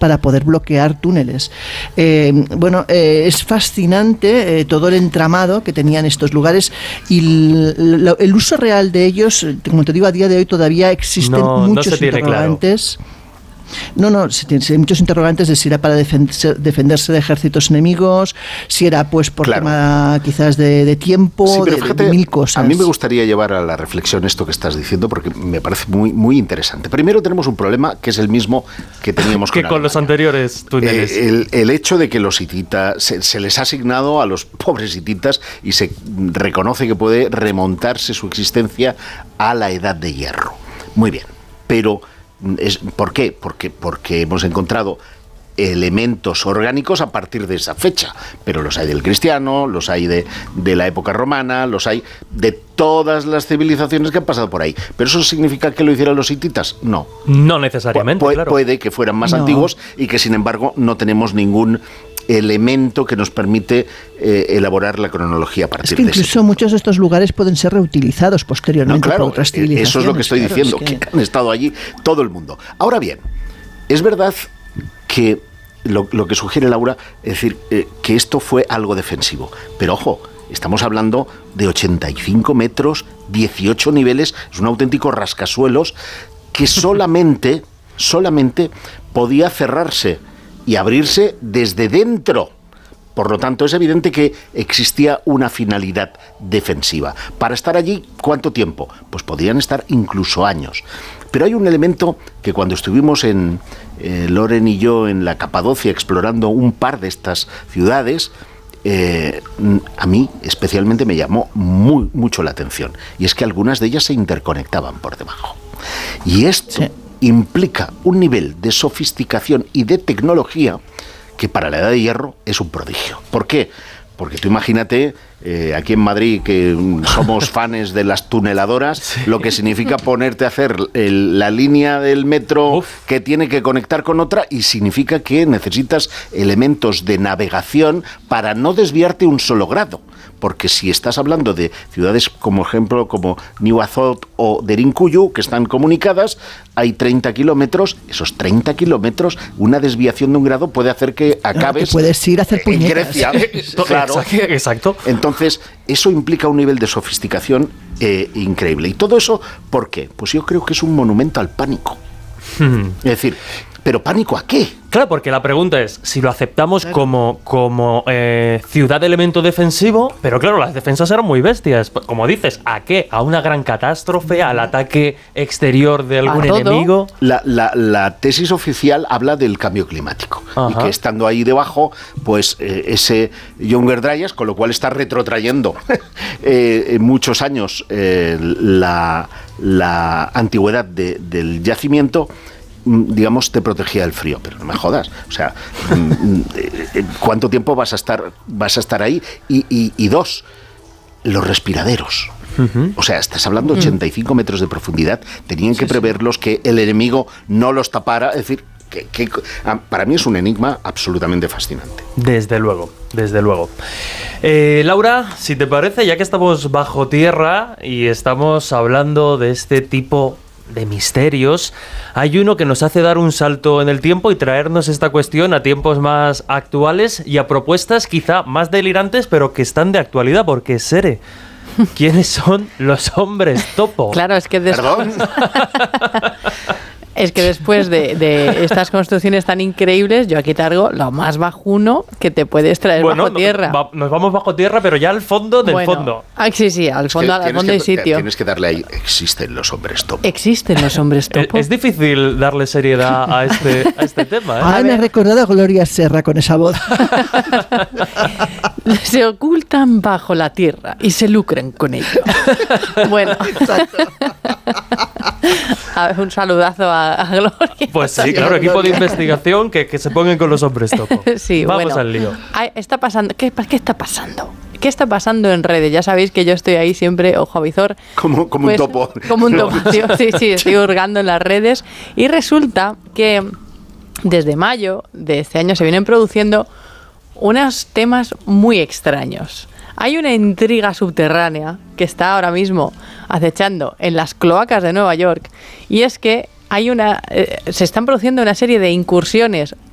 para poder bloquear túneles. Es fascinante todo el entramado que tenían estos lugares y el uso real de ellos, como te digo, a día de hoy todavía existen muchos interrogantes. Claro. Hay muchos interrogantes de si era para defenderse de ejércitos enemigos, si era pues por tema quizás de tiempo, sí, pero fíjate, de mil cosas. A mí me gustaría llevar a la reflexión esto que estás diciendo porque me parece muy, muy interesante. Primero tenemos un problema que es el mismo que teníamos con los anteriores túneles. El hecho de que los hititas se les ha asignado a los pobres hititas y se reconoce que puede remontarse su existencia a la edad de hierro. Muy bien, pero ¿por qué? Porque hemos encontrado elementos orgánicos a partir de esa fecha, pero los hay del cristiano, los hay de la época romana, los hay de todas las civilizaciones que han pasado por ahí. ¿Pero eso significa que lo hicieron los hititas? No. No necesariamente, claro. Puede que fueran más antiguos y que sin embargo no tenemos ningún elemento que nos permite elaborar la cronología a partir de eso. Incluso muchos de estos lugares pueden ser reutilizados posteriormente por otras civilizaciones. Eso es lo que estoy diciendo, que han estado allí todo el mundo. Ahora bien, es verdad que lo que sugiere Laura, es decir, que esto fue algo defensivo, pero ojo, estamos hablando de 85 metros, 18 niveles, es un auténtico rascasuelos que solamente podía cerrarse y abrirse desde dentro. Por lo tanto, es evidente que existía una finalidad defensiva. Para estar allí, ¿cuánto tiempo? Pues podrían estar incluso años. Pero hay un elemento que cuando estuvimos Loren y yo en la Capadocia explorando un par de estas ciudades, a mí especialmente me llamó mucho la atención. Y es que algunas de ellas se interconectaban por debajo. Y esto implica un nivel de sofisticación y de tecnología que para la edad de hierro es un prodigio. ¿Por qué? Porque tú imagínate, aquí en Madrid, que somos fans de las tuneladoras, lo que significa ponerte a hacer la línea del metro que tiene que conectar con otra, y significa que necesitas elementos de navegación para no desviarte un solo grado. Porque si estás hablando de ciudades como ejemplo como New Azot o Derinkuyu, que están comunicadas, hay 30 kilómetros, esos 30 kilómetros, una desviación de un grado puede hacer que acabes puedes ir a hacer en Grecia. Claro. Exacto. Entonces, eso implica un nivel de sofisticación increíble. ¿Y todo eso por qué? Pues yo creo que es un monumento al pánico. Es decir, ¿pero pánico a qué? Claro, porque la pregunta es, si lo aceptamos como ciudad de elemento defensivo, pero claro, las defensas eran muy bestias. Como dices, ¿a qué? ¿A una gran catástrofe? ¿Al ataque exterior de algún enemigo? La tesis oficial habla del cambio climático. Ajá. Y que estando ahí debajo, pues ese Younger Dryas, con lo cual está retrotrayendo muchos años la antigüedad del yacimiento, digamos, te protegía del frío, pero no me jodas, o sea, ¿cuánto tiempo vas a estar ahí? Y dos, los respiraderos. O sea, estás hablando de 85 metros de profundidad, tenían que preverlos, que el enemigo no los tapara, es decir, que para mí es un enigma absolutamente fascinante. Desde luego, desde luego. Laura, si te parece, ya que estamos bajo tierra y estamos hablando de este tipo de misterios, hay uno que nos hace dar un salto en el tiempo y traernos esta cuestión a tiempos más actuales y a propuestas quizá más delirantes, pero que están de actualidad, porque Sere, ¿quiénes son los hombres topo? Claro, es que ¿Perdón? Es que después de estas construcciones tan increíbles, yo aquí traigo lo más bajuno que te puedes traer bajo tierra. Nos vamos bajo tierra, pero ya al fondo del fondo. Sí, al fondo hay sitio. Tienes que darle ahí, existen los hombres topo. Existen los hombres topo. Es difícil darle seriedad a este tema, ¿eh? Me ha recordado a Gloria Serra con esa voz. Se ocultan bajo la tierra y se lucran con ello. Bueno. A ver, un saludazo a Gloria. Pues sí, claro, equipo de investigación que se pongan con los hombres topo. Sí, vamos al lío. Está pasando. ¿Qué está pasando? ¿Qué está pasando en redes? Ya sabéis que yo estoy ahí siempre, ojo a visor. Como un topo. Como un topo, sí, estoy hurgando en las redes. Y resulta que desde mayo de este año se vienen produciendo unos temas muy extraños. Hay una intriga subterránea que está ahora mismo acechando en las cloacas de Nueva York, y es que se están produciendo una serie de incursiones